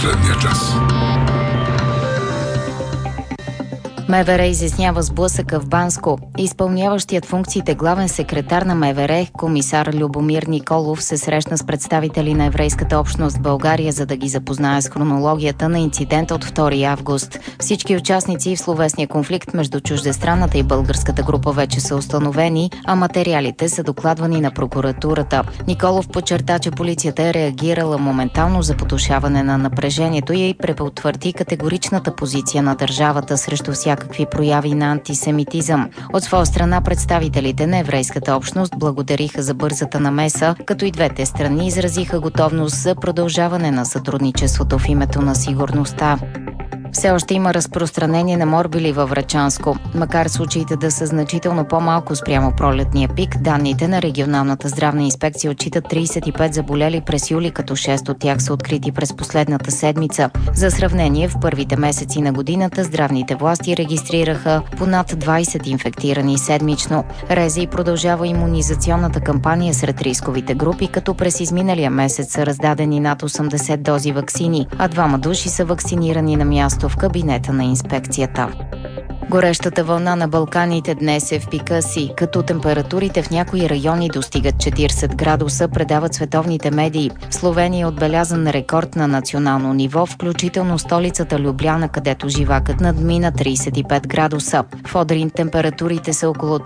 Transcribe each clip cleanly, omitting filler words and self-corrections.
последния час. МВР изяснява сблъсъка в Банско. Изпълняващият функциите главен секретар на МВР, комисар Любомир Николов, се срещна с представители на еврейската общност в България, за да ги запознае с хронологията на инцидента от 2 август. Всички участници в словесния конфликт между чуждестранната и българската група вече са установени, а материалите са докладвани на прокуратурата. Николов подчерта, че полицията е реагирала моментално за потушаване на напрежението и препотвърди категоричната позиция на държавата срещу всякакви прояви на антисемитизъм. От своя страна представителите на еврейската общност благодариха за бързата намеса, като и двете страни изразиха готовност за продължаване на сътрудничеството в името на сигурността. Все още има разпространение на морбили във Врачанско. Макар случаите да са значително по-малко спрямо пролетния пик, данните на регионалната здравна инспекция отчитат 35 заболели през юли, като 6 от тях са открити през последната седмица. За сравнение, в първите месеци на годината здравните власти регистрираха по над 20 инфектирани седмично. РЗИ продължава имунизационната кампания сред рисковите групи, като през изминалия месец са раздадени над 80 дози ваксини, а 2 души са вакцинирани на място в кабинета на инспекцията. Горещата вълна на Балканите днес е в пика си, като температурите в някои райони достигат 40 градуса, предават световните медии. Словения е отбелязан рекорд на национално ниво, включително столицата Любляна, където живакът надмина 35 градуса. В Одрин температурите са около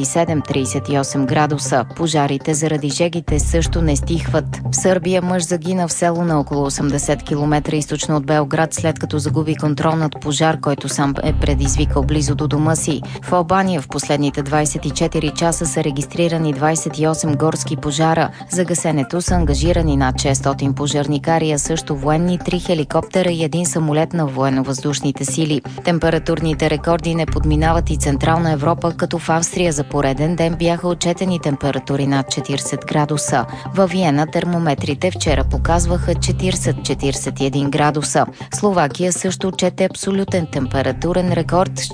37-38 градуса. Пожарите заради жегите също не стихват. В Сърбия мъж загина в село на около 80 км източно от Белград, след като загуби контрол над пожар, който сам е предизвикал близо до дома си. В Албания в последните 24 часа са регистрирани 28 горски пожара. За гасенето са ангажирани над 600 пожарникари, а също военни, 3 хеликоптера и 1 самолет на военно-въздушните сили. Температурните рекорди не подминават и Централна Европа, като в Австрия за пореден ден бяха отчетени температури над 40 градуса. Във Виена термометрите вчера показваха 40-41 градуса. Словакия също отчете абсолютен температурен рекорд с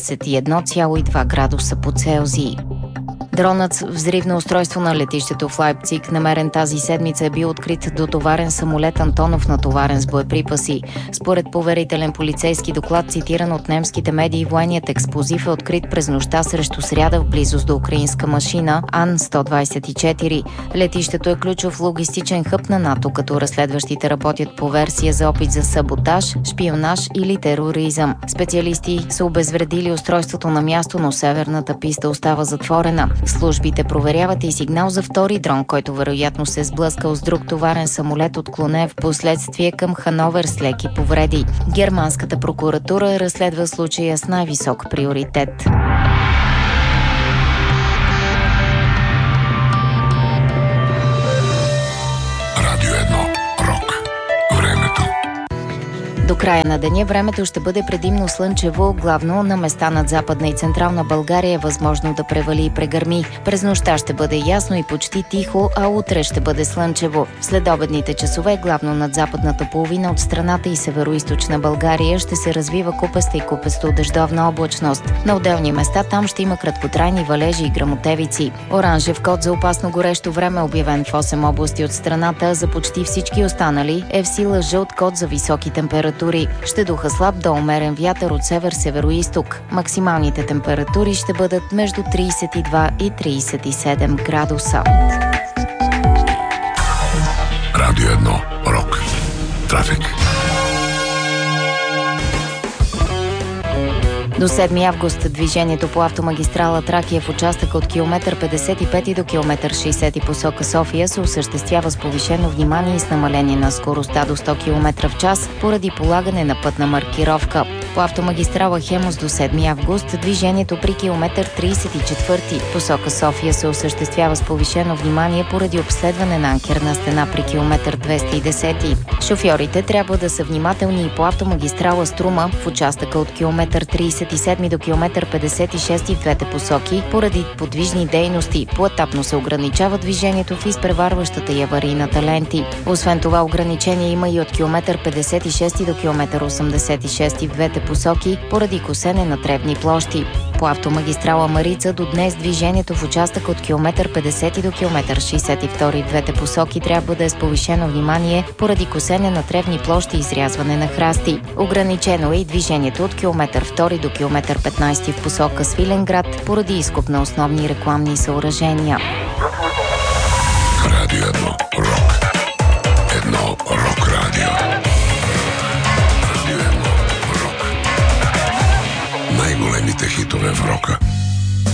41,2 градуса по Целзий. Дронът с взривно устройство на летището в Лайпциг, намерен тази седмица, е бил открит дотоварен самолет Антонов, натоварен с боеприпаси. Според поверителен полицейски доклад, цитиран от немските медии, военният експлозив е открит през нощта срещу сряда в близост до украинска машина Ан-124. Летището е ключов логистичен хъб на НАТО, като разследващите работят по версия за опит за саботаж, шпионаж или тероризъм. Специалисти са обезвредили устройството на място, но северната писта остава затворена. Службите проверяват и сигнал за втори дрон, който вероятно се е сблъскал с друг товарен самолет, отклонен в последствие към Хановер с леки повреди. Германската прокуратура разследва случая с най-висок приоритет. Радио 1. Рок. Времето. До края на деня времето ще бъде предимно слънчево, главно на места над Западна и Централна България е възможно да превали и прегърми. През нощта ще бъде ясно и почти тихо, а утре ще бъде слънчево. В следобедните часове, главно над западната половина от страната и североизточна България, ще се развива купеста и купесто-дъждовна облачност. На отделни места там ще има краткотрайни валежи и гръмотевици. Оранжев код за опасно горещо време, обявен в 8 области от страната, за почти всички останали е в сила жълт код за високи температури. Ще духа слаб до умерен вятър от север-североизток. Максималните температури ще бъдат между 32 и 37 градуса. Радио 1. Рок. Трафик. До 7 август движението по автомагистрала Тракия в участъка от километър 55 до километър 60 посока София се осъществява с повишено внимание и с намаление на скоростта до 100 км в час поради полагане на пътна маркировка. По автомагистрала Хемус до 7 август движението при километър 34 посока София се осъществява с повишено внимание поради обследване на анкерна стена при километър 210. Шофьорите трябва да са внимателни и по автомагистрала Струма в участъка от километър 37 до километър 56 в двете посоки поради подвижни дейности. Поетапно се ограничава движението в изпреварващата и аварийната ленти. Освен това ограничение има и от километър 56 до километър 86 в двете посоки поради косене на тревни площи. По автомагистрала Марица до днес движението в участък от километър 50 до километър 62 в двете посоки трябва да е с повишено внимание поради косене на тревни площи и изрязване на храсти. Ограничено е и движението от километър 2 до километър 15 в посока Свиленград поради изкоп на основни рекламни съоръжения. Радио 1 Рок. Едно Рок Радио.